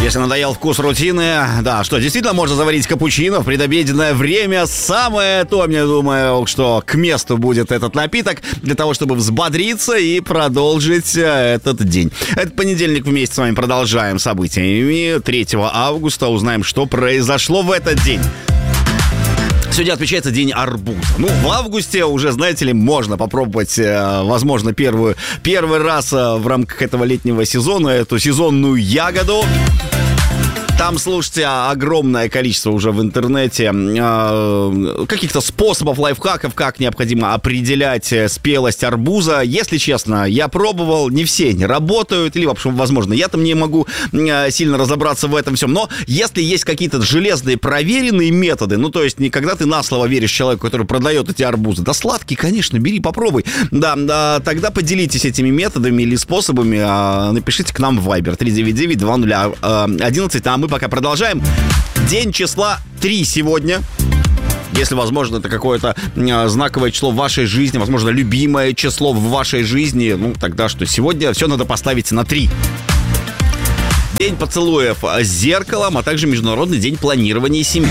Если надоел вкус рутины, да, что, действительно можно заварить капучино в предобеденное время. Самое то, я думаю, что к месту будет этот напиток для того, чтобы взбодриться и продолжить этот день. Это понедельник, вместе с вами продолжаем событиями. 3 августа узнаем, что произошло в этот день. Сегодня отмечается день арбуза. Ну, в августе уже, знаете ли, можно попробовать, возможно, первый раз в рамках этого летнего сезона эту сезонную ягоду. Там, слушайте, огромное количество уже в интернете каких-то способов, лайфхаков, как необходимо определять спелость арбуза. Если честно, я пробовал, не все не работают, или, в общем, возможно, я там не могу сильно разобраться в этом всем. Но если есть какие-то железные проверенные методы, ну, то есть не когда ты на слово веришь человеку, который продает эти арбузы, да сладкие, конечно, бери, попробуй. Да, тогда поделитесь этими методами или способами, напишите к нам в Viber 399-2011, а мы пока продолжаем. День числа 3 сегодня. Если, возможно, это какое-то знаковое число в вашей жизни, возможно, любимое число в вашей жизни, ну, тогда что? Сегодня все надо поставить на 3. День поцелуев с зеркалом, а также Международный день планирования семьи.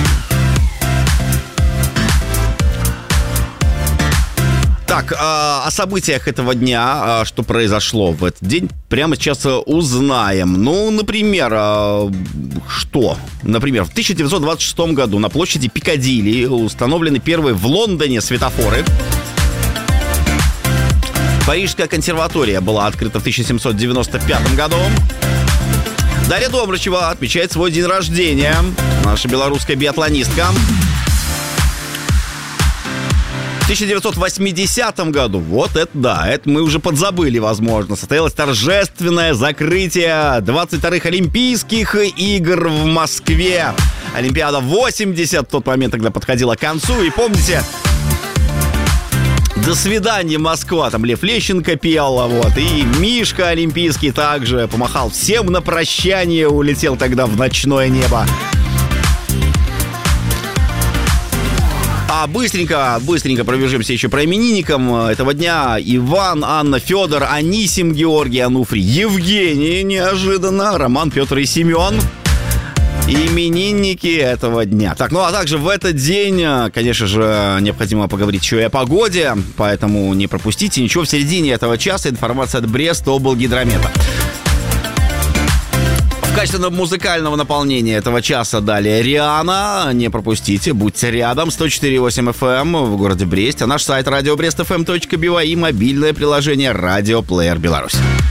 Так, о событиях этого дня, что произошло в этот день, прямо сейчас узнаем. Ну, например, что? Например, в 1926 году на площади Пикадилли установлены первые в Лондоне светофоры. Парижская консерватория была открыта в 1795 году. Дарья Домрачева отмечает свой день рождения. Наша белорусская биатлонистка. В 1980 году, вот это да, это мы уже подзабыли, возможно, состоялось торжественное закрытие 22-х Олимпийских игр в Москве. Олимпиада 80 в тот момент тогда подходила к концу, и помните, «До свидания, Москва», там Лев Лещенко пел, вот, и Мишка Олимпийский также помахал всем на прощание, улетел тогда в ночное небо. А быстренько пробежимся еще про именинникам этого дня. Иван, Анна, Федор, Анисим, Георгий, Ануфрий, Евгений, неожиданно, Роман, Петр и Семен. Именинники этого дня. Так, ну а также в этот день, конечно же, необходимо поговорить еще и о погоде, поэтому не пропустите ничего. В середине этого часа информация от Брест-облгидромета. В качестве музыкального наполнения этого часа далее Риана. Не пропустите, будьте рядом. 104.8 FM в городе Бресте. Наш сайт радиобрестфм.by и мобильное приложение «Радиоплеер Беларусь».